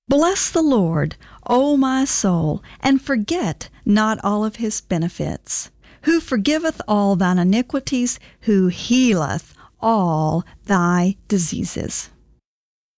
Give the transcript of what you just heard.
Bless the Lord, O my soul, and forget not all of his benefits, who forgiveth all thine iniquities, who healeth all thy diseases.